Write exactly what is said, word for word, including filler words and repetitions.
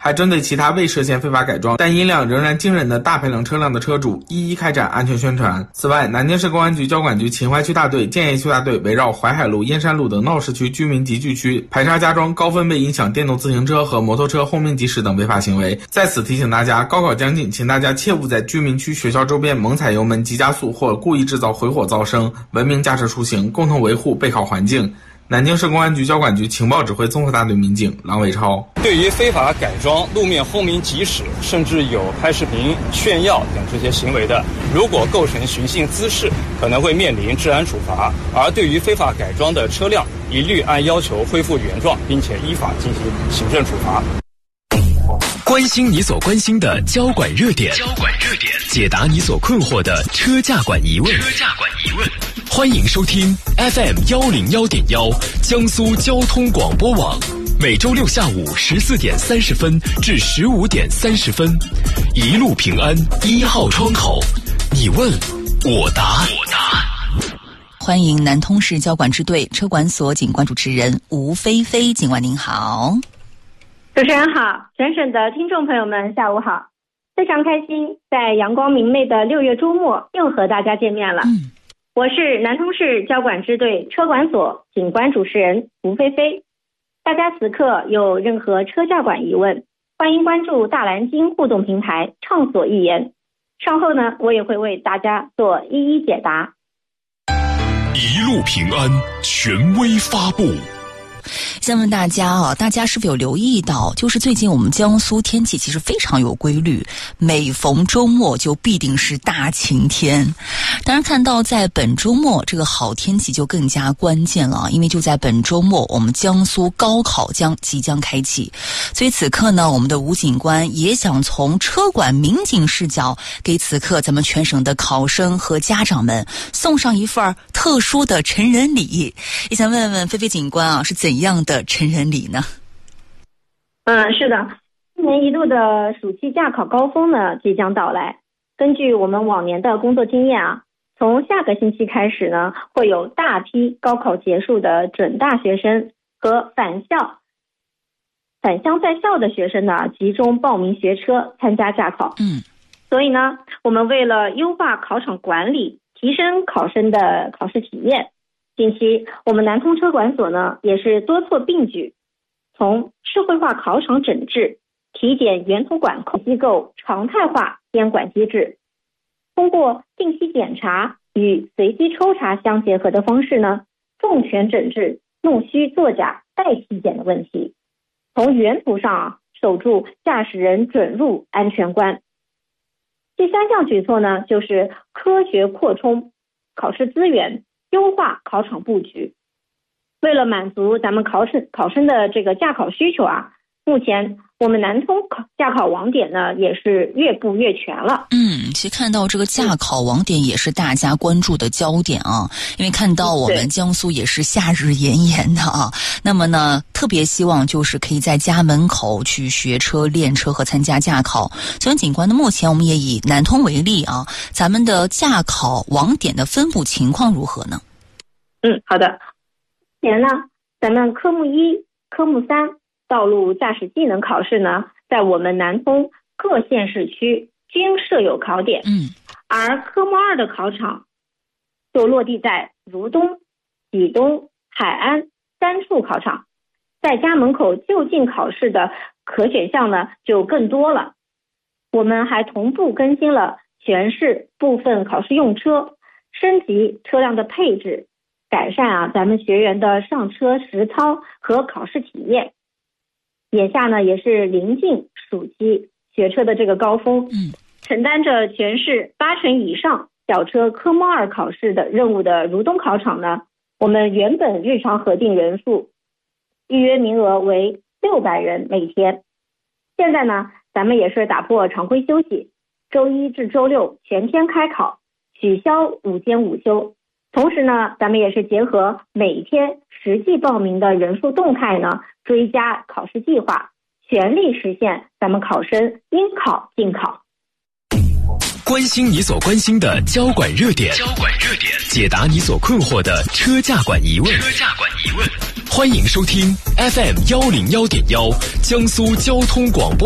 还针对其他未涉嫌非法改装但音量仍然惊人的大排量车辆的车主一一开展安全宣传。此外，南京市公安局交管局秦淮区大队、建邺区大队围绕淮海路、燕山路等闹市区居民集聚区排查加装高分贝影响电动自行车和摩托车后面即驶等违法行为。在此提醒大家，高考将近，请大家切勿在居民区、学校周边猛踩油门、急加速或故意制造回火噪声，文明驾驶出行，共同维护备考环境。南京市公安局交管局情报指挥综合大队民警郎伟超。 对于非法改装、路面轰鸣急驶，甚至有拍视频炫耀等这些行为的，如果构成寻衅滋事，可能会面临治安处罚。而对于非法改装的车辆，一律按要求恢复原状，并且依法进行行政处罚。 关心你所关心的交管热点，交管热点，解答你所困惑的车驾管疑问，车驾管疑问。欢迎收听 F M 一零一点一江苏交通广播网，每周六下午十四点三十分至十五点三十分，一路平安一号窗口，你问我答，我答。 欢迎南通市交管支队车管所警官主持人吴菲菲警官，您好。 主持人好，全省的听众朋友们下午好，非常开心在阳光明媚的六月周末又和大家见面了。嗯，我是南通市交管支队车管所警官主持人吴菲菲。大家此刻有任何车驾管疑问，欢迎关注大蓝鲸互动平台畅所欲言，稍后呢我也会为大家做一一解答。 一路平安权威发布。 先问大家啊，大家是否有留意到，就是最近我们江苏天气其实非常有规律，每逢周末就必定是大晴天。当然看到在本周末这个好天气就更加关键了，因为就在本周末我们江苏高考将即将开启，所以此刻呢，我们的吴警官也想从车管民警视角给此刻咱们全省的考生和家长们送上一份特殊的成人礼。也想问问菲菲警官啊，是怎样的成人礼呢？ 嗯，是的，一年一度的暑期驾考高峰呢即将到来。根据我们往年的工作经验啊，从下个星期开始呢，会有大批高考结束的准大学生和返校、返乡在校的学生呢，集中报名学车参加驾考。 嗯， 所以呢，我们为了优化考场管理，提升考生的考试体验，近期我们南通车管所呢也是多措并举，从社会化考场整治、体检源头管控机构常态化监管机制，通过定期检查与随机抽查相结合的方式呢，重拳整治弄虚作假代体检的问题，从源头上啊守住驾驶人准入安全关。第三项举措呢，就是科学扩充考试资源，优化考场布局。为了满足咱们考生考生的这个驾考需求啊，目前我们南通考驾考网点呢也是越布越全了。 嗯，其实看到这个驾考网点也是大家关注的焦点啊，因为看到我们江苏也是夏日炎炎的啊，那么呢特别希望就是可以在家门口去学车、练车和参加驾考。请问警官呢，目前我们也以南通为例啊，咱们的驾考网点的分布情况如何呢？ 嗯，好的。目前呢，咱们科目一、科目三道路驾驶技能考试呢，在我们南通各县市区均设有考点。 嗯， 而科目二的考场就落地在如东、济东、海安三处考场，在家门口就近考试的可选项呢就更多了。我们还同步更新了全市部分考试用车，升级车辆的配置，改善啊咱们学员的上车实操和考试体验。眼下呢也是临近暑期学车的这个高峰， 嗯， 承担着全市八成以上小车科目二考试的任务的如东考场呢，我们原本日常核定人数预约名额为六百人每天，现在呢咱们也是打破常规休息，周一至周六全天开考，取消午间午休。同时呢，咱们也是结合每天实际报名的人数动态呢，追加考试计划，全力实现咱们考生应考尽考。 关心你所关心的交管热点，交管热点，解答你所困惑的车驾管疑问，车驾管疑问。欢迎收听 F M 一零一点一江苏交通广播。